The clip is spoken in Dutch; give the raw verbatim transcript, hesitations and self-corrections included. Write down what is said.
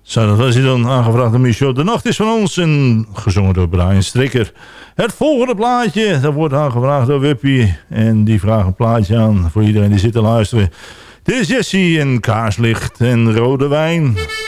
Zo, dat was hij dan, aangevraagd door Michel. De nacht is van ons en gezongen door Brian Strikker. Het volgende plaatje, dat wordt aangevraagd door Wuppie. En die vraagt een plaatje aan voor iedereen die zit te luisteren. Dit is Jessie en Kaarslicht en Rode Wijn.